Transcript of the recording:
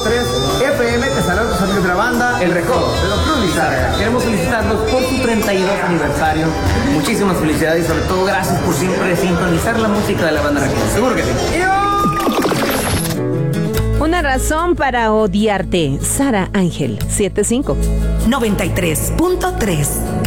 FM. Te saludan tus amigos de la banda El Recodo, de Don Cruz y Sarga. Queremos felicitarlos por su 32 aniversario. Muchísimas felicidades y sobre todo gracias por siempre sintonizar la música de la banda Recodo. Seguro que sí. Una razón para odiarte. Sara Ángel, 75. 93.3